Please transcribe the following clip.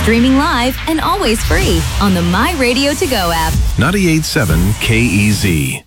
streaming live and always free on the My Radio To Go app. 98.7 KEZ.